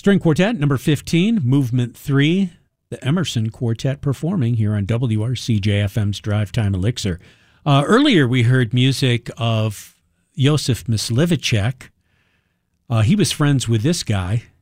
String Quartet, number 15, Movement 3, the Emerson Quartet performing here on WRCJ-FM's Drive Time Elixir. Earlier we heard music of Josef Myslivacek. He was friends with this guy,